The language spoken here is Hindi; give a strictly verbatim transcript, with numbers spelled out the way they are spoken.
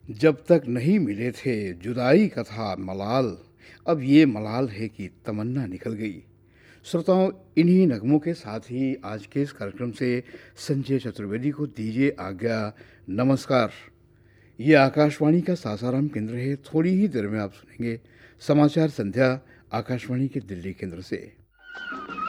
जब तक नहीं मिले थे जुदाई का था मलाल, अब ये मलाल है कि तमन्ना निकल गई। श्रोताओं, इन्हीं नगमों के साथ ही आज के इस कार्यक्रम से संजय चतुर्वेदी को दीजिए आज्ञा। नमस्कार। ये आकाशवाणी का सासाराम केंद्र है। थोड़ी ही देर में आप सुनेंगे समाचार संध्या आकाशवाणी के दिल्ली केंद्र से।